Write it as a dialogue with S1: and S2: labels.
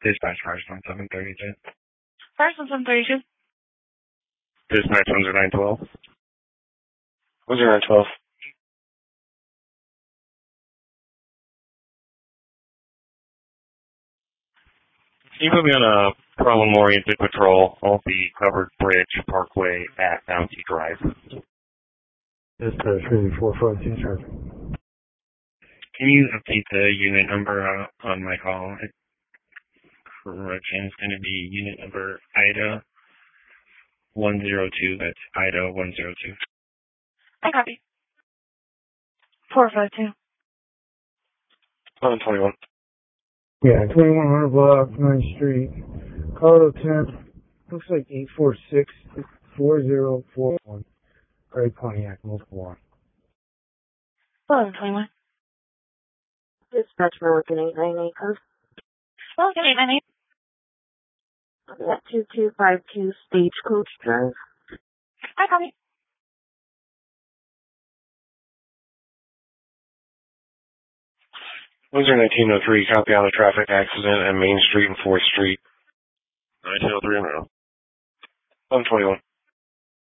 S1: Dispatch cars on 732.
S2: Cars on 732.
S1: Dispatch 10912.
S3: 10912.
S1: Can you put me on a problem-oriented patrol off the Covered Bridge Parkway at Bounty Drive?
S4: Dispatch 452 traffic.
S1: Can you update the unit number on my call? Correction, it's going to be unit number IDA 102. That's IDA 102.
S2: I copy. 452.
S3: 1121.
S4: Yeah, 2100 block, 9th Street. Carlo 10. Looks like 846-4041. Gray Pontiac, multiple one.
S2: 1121.
S5: Dispatch Milliken 898 code.
S2: Milliken 898.
S5: At 2252 Stagecoach Drive.
S2: I copy.
S3: Windsor 1903, copy on a traffic accident at Main Street and 4th Street.
S1: 903 Monroe.
S3: 1121.